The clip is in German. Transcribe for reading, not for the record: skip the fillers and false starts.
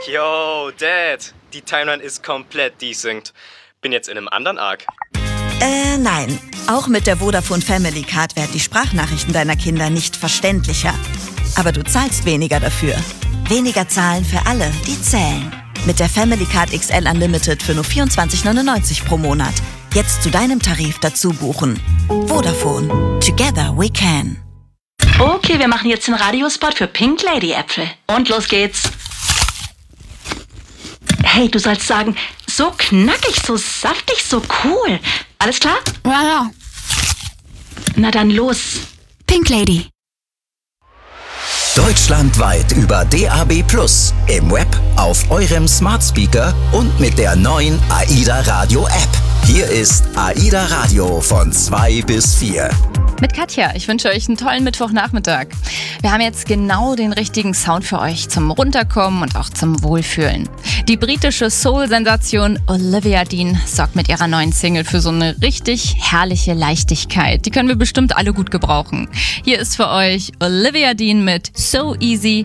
Yo, Dad, die Timeline ist komplett desynced. Bin jetzt in einem anderen Arc. Nein. Auch mit der Vodafone Family Card werden die Sprachnachrichten deiner Kinder nicht verständlicher. Aber du zahlst weniger dafür. Weniger zahlen für alle, die zählen. Mit der Family Card XL Unlimited für nur 24,99 pro Monat. Jetzt zu deinem Tarif dazu buchen. Vodafone. Together we can. Okay, wir machen jetzt den Radiospot für Pink Lady Äpfel. Und los geht's. Hey, du sollst sagen, so knackig, so saftig, so cool. Alles klar? Ja. Na dann los. Pink Lady. Deutschlandweit über DAB+, im Web, auf eurem Smart Speaker und mit der neuen AIDA Radio App. Hier ist AIDA Radio von 2 bis 4. Mit Katja. Ich wünsche euch einen tollen Mittwochnachmittag. Wir haben jetzt genau den richtigen Sound für euch zum Runterkommen und auch zum Wohlfühlen. Die britische Soul-Sensation Olivia Dean sorgt mit ihrer neuen Single für so eine richtig herrliche Leichtigkeit. Die können wir bestimmt alle gut gebrauchen. Hier ist für euch Olivia Dean mit So Easy